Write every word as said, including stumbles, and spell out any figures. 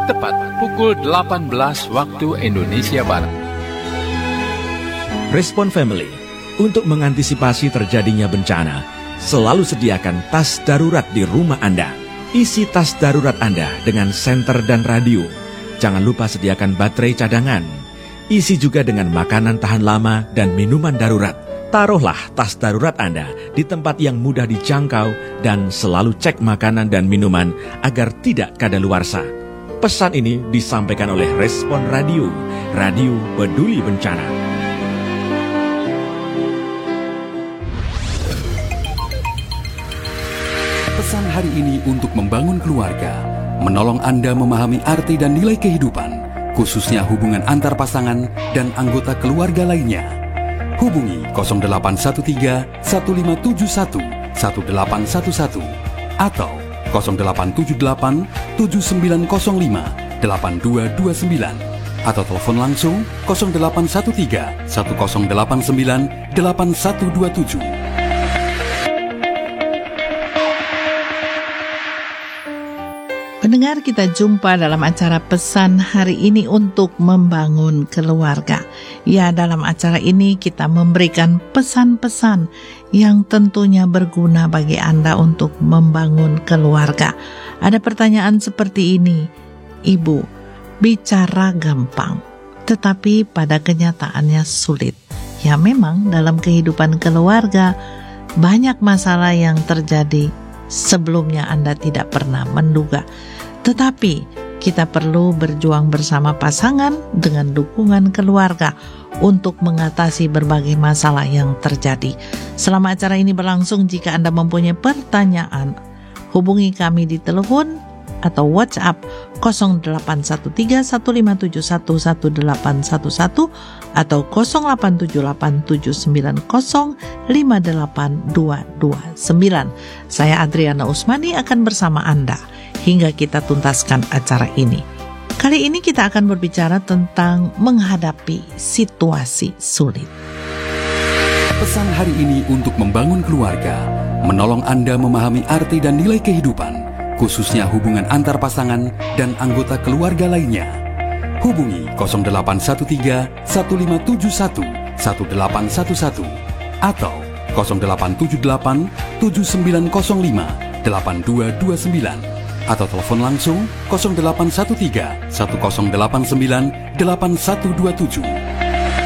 tepat pukul delapan belas waktu Indonesia Barat. Respon Family, untuk mengantisipasi terjadinya bencana, selalu sediakan tas darurat di rumah Anda. Isi tas darurat Anda dengan senter dan radio. Jangan lupa sediakan baterai cadangan. Isi juga dengan makanan tahan lama dan minuman darurat. Taruhlah tas darurat Anda di tempat yang mudah dijangkau dan selalu cek makanan dan minuman agar tidak kadaluarsa. Pesan ini disampaikan oleh Respon Radio, Radio Peduli Bencana. Pesan hari ini untuk membangun keluarga, menolong Anda memahami arti dan nilai kehidupan, khususnya hubungan antar pasangan dan anggota keluarga lainnya. Hubungi nol delapan satu tiga, satu lima tujuh satu, satu delapan satu satu atau nol delapan tujuh delapan, tujuh sembilan nol lima, delapan dua dua sembilan atau telepon langsung nol delapan satu tiga, satu nol delapan sembilan, delapan satu dua tujuh. Pendengar, kita jumpa dalam acara pesan hari ini untuk membangun keluarga. Ya, dalam acara ini kita memberikan pesan-pesan yang tentunya berguna bagi Anda untuk membangun keluarga. Ada pertanyaan seperti ini, Ibu, bicara gampang, tetapi pada kenyataannya sulit. Ya, memang dalam kehidupan keluarga banyak masalah yang terjadi sebelumnya Anda tidak pernah menduga. Tetapi kita perlu berjuang bersama pasangan dengan dukungan keluarga untuk mengatasi berbagai masalah yang terjadi. Selama acara ini berlangsung, jika Anda mempunyai pertanyaan, hubungi kami di telepon atau WhatsApp nol delapan satu tiga, satu lima tujuh satu, satu delapan satu satu atau nol delapan tujuh delapan tujuh sembilan nol lima delapan dua dua sembilan. Saya Adriana Usmani akan bersama Anda hingga kita tuntaskan acara ini. Kali ini kita akan berbicara tentang menghadapi situasi sulit. Pesan hari ini untuk membangun keluarga, menolong Anda memahami arti dan nilai kehidupan, khususnya hubungan antar pasangan dan anggota keluarga lainnya. Hubungi nol delapan satu tiga, satu lima tujuh satu, satu delapan satu satu atau nol delapan tujuh delapan, tujuh sembilan nol lima, delapan dua dua sembilan atau telepon langsung nol delapan satu tiga, satu nol delapan sembilan, delapan satu dua tujuh.